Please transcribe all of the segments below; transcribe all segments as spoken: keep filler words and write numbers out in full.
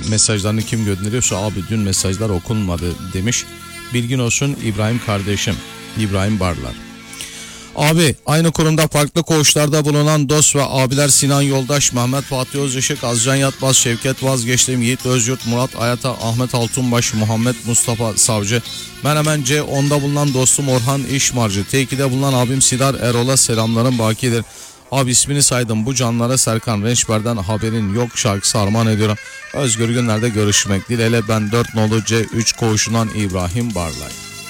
mesajlarını kim gönderiyorsa abi dün mesajlar okunmadı demiş. Bilgin olsun İbrahim kardeşim. İbrahim Barlar. Abi aynı kurumda farklı koğuşlarda bulunan dost ve abiler Sinan Yoldaş, Mehmet Fatih Özışık, Azcan Yatmaz, Şevket Vazgeçtim, Yiğit Özyurt, Murat Ayata, Ahmet Altunbaş, Muhammed Mustafa Savcı, Menemen C onda bulunan dostum Orhan İşmarcı, T ikide bulunan abim Sidar Erol'a selamlarım bakidir. Abi ismini saydım, bu canlara Serkan Rençber'den haberin yok şarkısı armağan ediyorum. Özgür günlerde görüşmek dileğiyle ben dört nolu C üç koğuşundan İbrahim Barlay.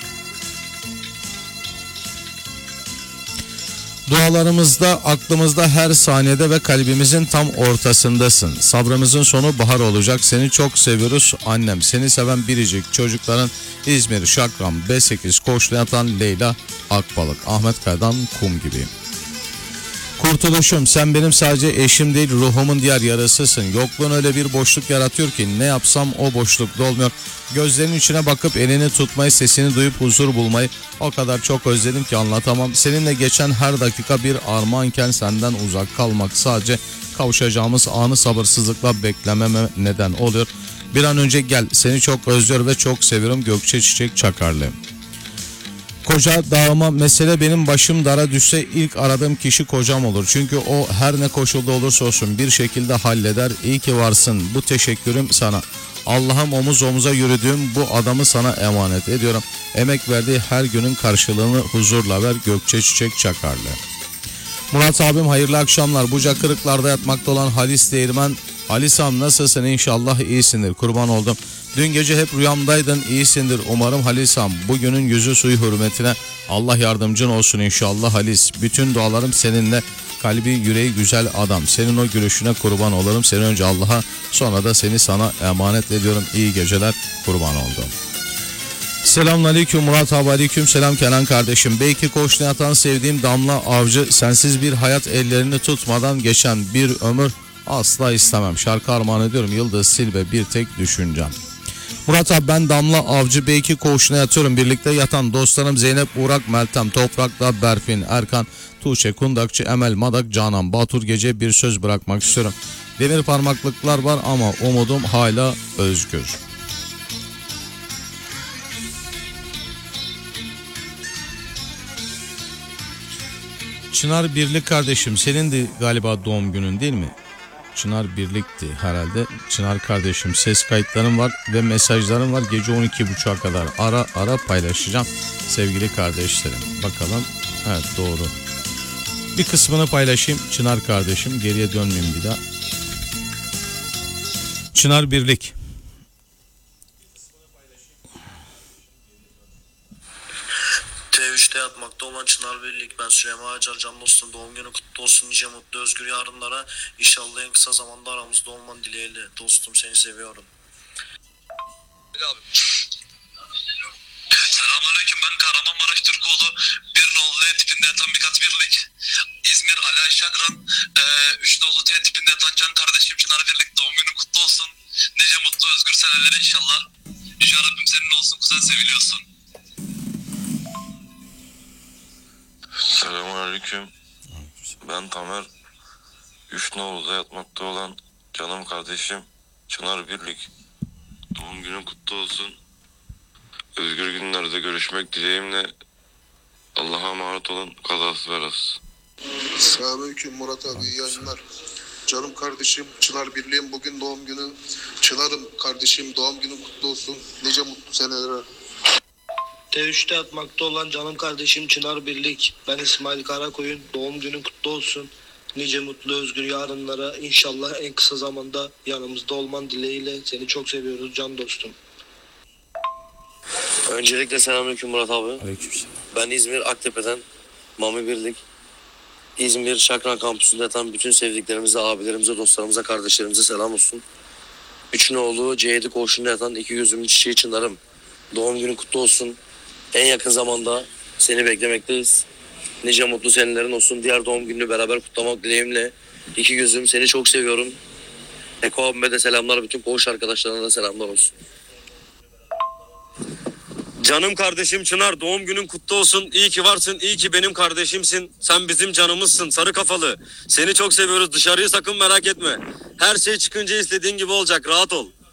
Dualarımızda, aklımızda her saniyede ve kalbimizin tam ortasındasın. Sabrımızın sonu bahar olacak. Seni çok seviyoruz annem. Seni seven biricik çocukların İzmir, Şakram, B sekiz koğuşuna yatan Leyla Akbalık. Ahmet Kaya'dan Kum gibi. Kurtuluşum, sen benim sadece eşim değil, ruhumun diğer yarısısın. Yokluğun öyle bir boşluk yaratıyor ki ne yapsam o boşluk dolmuyor. Gözlerinin içine bakıp elini tutmayı, sesini duyup huzur bulmayı o kadar çok özledim ki anlatamam. Seninle geçen her dakika bir armağanken senden uzak kalmak sadece kavuşacağımız anı sabırsızlıkla beklememe neden oluyor. Bir an önce gel, seni çok özlüyor ve çok seviyorum. Gökçe Çiçek Çakarlı. Koca dağıma mesele benim başım dara düşse ilk aradığım kişi kocam olur. Çünkü o her ne koşulda olursa olsun bir şekilde halleder. İyi ki varsın, bu teşekkürüm sana. Allah'ım omuz omuza yürüdüğüm bu adamı sana emanet ediyorum. Emek verdiği her günün karşılığını huzurla ver. Gökçe Çiçek Çakarlı. Murat abim hayırlı akşamlar. Buca Kırıklar'da yatmakta olan Halis Değirmen. Halisam nasılsın, inşallah iyisindir, kurban oldum. Dün gece hep rüyamdaydın, iyisindir umarım Halisam. Bugünün yüzü suyu hürmetine Allah yardımcın olsun inşallah Halis. Bütün dualarım seninle, kalbi yüreği güzel adam. Senin o gülüşüne kurban olurum. Seni önce Allah'a, sonra da seni sana emanet ediyorum. İyi geceler, kurban oldum. Selamünaleyküm Murat abi, aleyküm selam Kenan kardeşim. Belki koğuşuna yatan sevdiğim Damla Avcı, sensiz bir hayat ellerini tutmadan geçen bir ömür asla istemem. Şarkı armağan ediyorum. Yıldız Silve bir tek düşüncem. Murat abi ben Damla Avcı B iki koğuşuna yatıyorum. Birlikte yatan dostlarım Zeynep, Uğrak, Meltem, Toprak'ta Berfin, Erkan, Tuğçe, Kundakçı, Emel, Madak, Canan, Batur Gece bir söz bırakmak istiyorum. Demir parmaklıklar var ama umudum hala özgür. Çınar Birlik kardeşim, senin de galiba doğum günün değil mi? Çınar Birlik'ti herhalde. Çınar kardeşim, ses kayıtlarım var ve mesajlarım var. Gece on iki buçuğa kadar ara ara paylaşacağım sevgili kardeşlerim. Bakalım, evet doğru. Bir kısmını paylaşayım Çınar kardeşim, geriye dönmeyeyim bir daha. Çınar Birlik. T üçte yatmakta olan Çınar Birlik. Ben Süleyman Acar, can dostum. Doğum günü kutlu olsun. Nice mutlu özgür yarınlara. İnşallah en kısa zamanda aramızda olman dileğiyle. Dostum seni seviyorum. Abi. Selamünaleyküm, ben Kahramanmaraş Türkoğlu. Bir nolu L tipinde yatan Mikat Birlik. İzmir Ali Ayşe Agran. üç nolu T tipinde yatan can kardeşim Çınar Birlik. Doğum günü kutlu olsun. Nice mutlu özgür seneler inşallah. Yüce Rabbim senin olsun kuzen, seviliyorsun. Selamünaleyküm. Ben Tamer. Üç noluda yatmakta olan canım kardeşim Çınar Birlik. Doğum günün kutlu olsun. Özgür günlerde görüşmek dileğimle. Allah'a emanet olun. Kazası belası. Selamünaleyküm Murat abi, iyi yayınlar. Canım kardeşim Çınar Birliğim bugün doğum günü. Çınar'ım kardeşim, doğum günün kutlu olsun. Nice mutlu senelere. T üçte yatmakta olan canım kardeşim Çınar Birlik. Ben İsmail Karakoyun. Doğum günün kutlu olsun. Nice mutlu özgür yarınlara. İnşallah en kısa zamanda yanımızda olman dileğiyle. Seni çok seviyoruz can dostum. Öncelikle selamünaleyküm Murat abi. Aleykümselam. Ben İzmir Aktepe'den Mami Birlik. İzmir Şakran kampüsünde yatan bütün sevdiklerimize, abilerimize, dostlarımıza, kardeşlerimize selam olsun. Üç nolu C yedi koğuşunda yatan iki gözümün çiçeği Çınar'ım. Doğum günün kutlu olsun. En yakın zamanda seni beklemekteyiz. Nice mutlu senelerin olsun. Diğer doğum gününü beraber kutlamak dileğimle. İki gözüm, seni çok seviyorum. Eko abime de selamlar. Bütün koğuş arkadaşlarına da selamlar olsun. Canım kardeşim Çınar, doğum günün kutlu olsun. İyi ki varsın, iyi ki benim kardeşimsin. Sen bizim canımızsın, sarı kafalı. Seni çok seviyoruz, dışarıyı sakın merak etme. Her şey çıkınca istediğin gibi olacak, rahat ol.